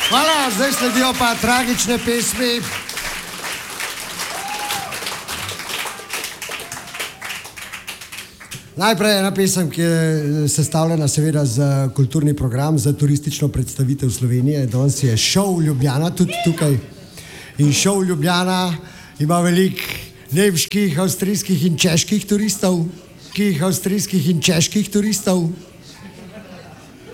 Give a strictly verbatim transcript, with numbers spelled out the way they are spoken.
Hvala, zdaj sledijo pa tragične pesmi. Najprej ena pesem, ki je sestavljena seveda za kulturni program, za turistično predstavitev Slovenije. Danes je šov Ljubljana tudi tukaj. In šov Ljubljana ima veliko nemških, avstrijskih in čeških turistov. Avstrijskih in čeških turistov.